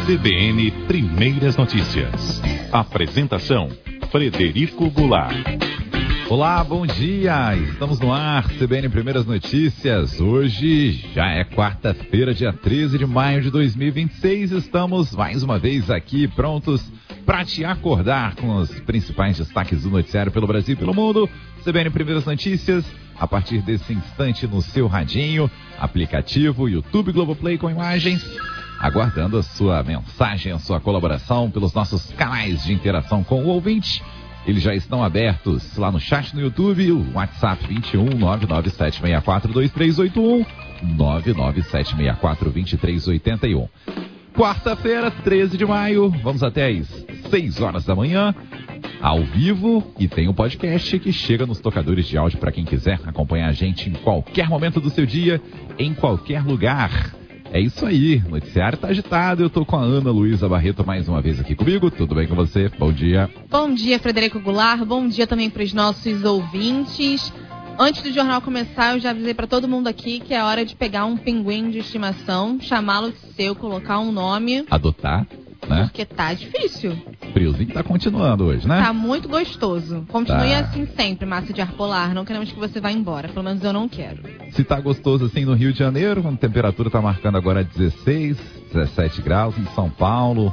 CBN Primeiras Notícias. Apresentação: Frederico Goulart. Olá, bom dia! Estamos no ar, CBN Primeiras Notícias. Hoje já é quarta-feira, dia 13 de maio de 2026. Estamos mais uma vez aqui prontos para te acordar com os principais destaques do noticiário pelo Brasil e pelo mundo. CBN Primeiras Notícias, a partir desse instante no seu radinho, aplicativo, YouTube, Globoplay com imagens, aguardando a sua mensagem, a sua colaboração pelos nossos canais de interação com o ouvinte. Eles já estão abertos lá no chat no YouTube, o WhatsApp 21 99764 2381, 99764 2381. Quarta-feira, 13 de maio, vamos até às 6 horas da manhã, ao vivo, e tem um podcast que chega nos tocadores de áudio para quem quiser acompanhar a gente em qualquer momento do seu dia, em qualquer lugar. É isso aí, o noticiário tá agitado, eu tô com a Ana Luísa Barreto mais uma vez aqui comigo. Tudo bem com você? Bom dia. Bom dia, Frederico Goulart, bom dia também para os nossos ouvintes. Antes do jornal começar, eu já avisei para todo mundo aqui que é hora de pegar um pinguim de estimação, chamá-lo de seu, colocar um nome. Adotar, né? Porque tá difícil. Friozinho tá continuando hoje, né? Tá muito gostoso. Continue Tá. assim sempre, massa de ar polar. Não queremos que você vá embora. Pelo menos eu não quero. Se tá gostoso assim no Rio de Janeiro, a temperatura tá marcando agora 16, 17 graus. Em São Paulo,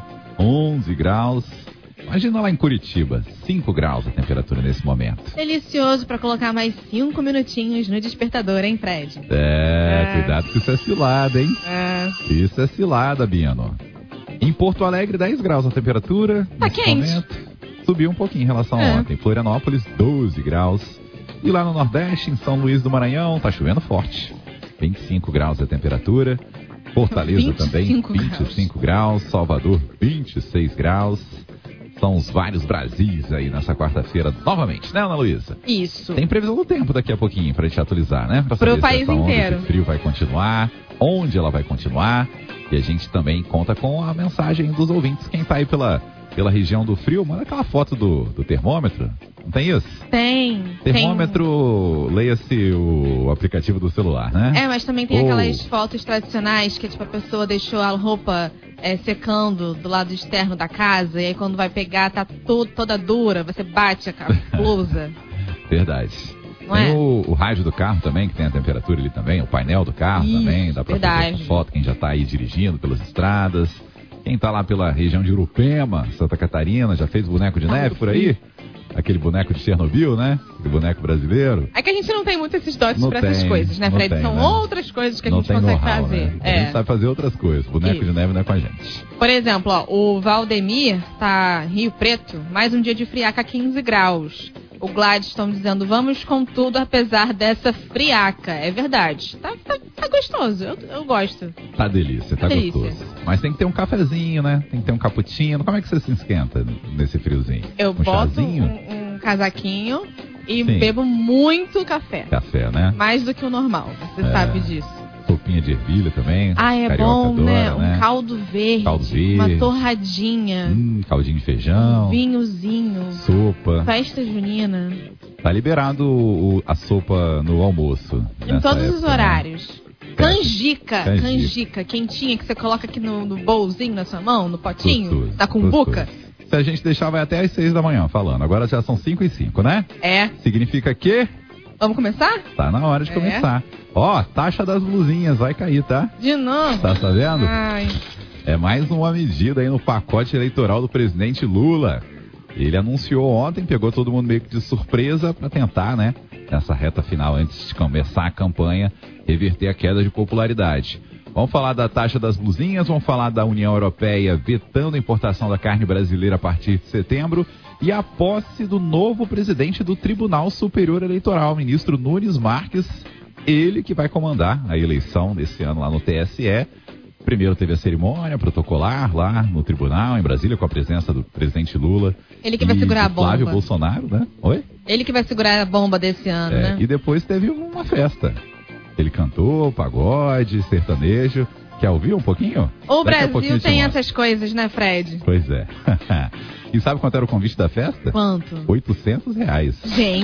11 graus. Imagina lá em Curitiba, 5 graus a temperatura nesse momento. Delicioso pra colocar mais 5 minutinhos no despertador, hein, Fred? Cuidado que isso é cilada, hein? Isso é cilada, Bino. Em Porto Alegre, 10 graus a temperatura. Tá nesse quente. momento. Subiu um pouquinho em relação a ontem. Florianópolis, 12 graus. E lá no Nordeste, em São Luís do Maranhão, tá chovendo forte. 25 graus a temperatura. Fortaleza também, 25 graus. Salvador, 26 graus. São os vários Brasis aí nessa quarta-feira, novamente, né, Ana Luísa? Isso. Tem previsão do tempo daqui a pouquinho pra gente atualizar, né? Pra Pro saber se país essa onda inteiro. de frio vai continuar, onde ela vai continuar. E a gente também conta com a mensagem dos ouvintes. Quem tá aí pela região do frio, manda aquela foto do termômetro. Não tem isso? Tem. Termômetro, leia-se o aplicativo do celular, né? Mas também tem aquelas fotos tradicionais que tipo, a pessoa deixou a roupa secando do lado externo da casa e aí quando vai pegar tá toda dura, você bate a blusa. Verdade. Não Tem é? o rádio do carro também, que tem a temperatura ali também, o painel do carro Isso, também, dá pra fazer verdade. essa foto, quem já tá aí dirigindo pelas estradas. Quem tá lá pela região de Urupema, Santa Catarina, já fez boneco de neve por aí? Aquele boneco de Chernobyl, né? Aquele boneco brasileiro. É que a gente não tem muito esses dotes Não pra essas tem, coisas, né, não Fred? tem, São né? outras coisas que a Não gente tem consegue know-how, fazer. né? A gente sabe fazer outras coisas. Boneco Isso. de neve não é com a gente. Por exemplo, ó, o Valdemir tá em Rio Preto, mais um dia de friaca 15 graus. O Gladstone dizendo, vamos com tudo apesar dessa friaca. É verdade. Tá gostoso, eu gosto. Tá delícia, tá delícia. gostoso. Mas tem que ter um cafezinho, né? Tem que ter um cappuccino. Como é que você se esquenta nesse friozinho? Eu um boto chazinho? um casaquinho e Sim. bebo muito café. Café, né? Mais do que o normal, você sabe disso. Sopinha de ervilha também. É Carioca bom, adora, né? né? Um caldo verde, uma torradinha, Caldinho de feijão. um vinhozinho, Sopa. festa junina. Tá liberado a sopa no almoço. Em nessa todos época, os né? horários. Canjica, Canjica. quentinha, que você coloca aqui no bolzinho na sua mão, no potinho, Gostoso, da cumbuca. gostoso. Se a gente deixar, vai até às 6 da manhã falando. Agora já são 5h05, né? Significa que Vamos começar? tá na hora de começar. Ó, taxa das blusinhas vai cair, tá? De novo. Tá sabendo? Ai. É mais uma medida aí no pacote eleitoral do presidente Lula. Ele anunciou ontem, pegou todo mundo meio que de surpresa para tentar, né, nessa reta final, antes de começar a campanha, reverter a queda de popularidade. Vamos falar da taxa das blusinhas, vamos falar da União Europeia vetando a importação da carne brasileira a partir de setembro e a posse do novo presidente do Tribunal Superior Eleitoral, ministro Nunes Marques, ele que vai comandar a eleição desse ano lá no TSE. Primeiro teve a cerimônia protocolar lá no tribunal, em Brasília, com a presença do presidente Lula. Ele que vai segurar a bomba. Flávio Bolsonaro, né? Oi? Ele que vai segurar a bomba desse ano, né? E depois teve uma festa. Ele cantou, pagode, sertanejo. Quer ouvir um pouquinho? O Daqui a pouquinho Brasil eu te tem mostro. essas coisas, né, Fred? Pois é. E sabe quanto era o convite da festa? Quanto? R$800. Gente.